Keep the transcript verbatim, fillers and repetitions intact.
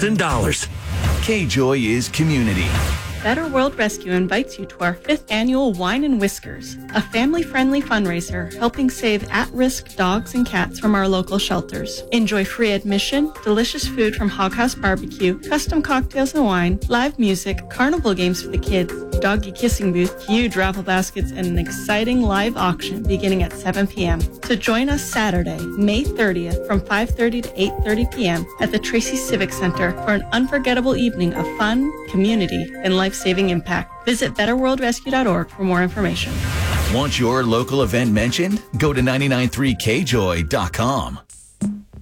dollars. K-Joy is community. Better World Rescue invites you to our fifth annual Wine and Whiskers, a family-friendly fundraiser helping save at-risk dogs and cats from our local shelters. Enjoy free admission, delicious food from Hog House Barbecue, custom cocktails and wine, live music, carnival games for the kids, doggy kissing booth, huge raffle baskets, and an exciting live auction beginning at seven p.m. So join us Saturday, May thirtieth from five thirty to eight thirty p.m. at the Tracy Civic Center for an unforgettable evening of fun, community, and life-saving impact. Visit better world rescue dot org for more information. Want your local event mentioned? Go to nine nine three k joy dot com.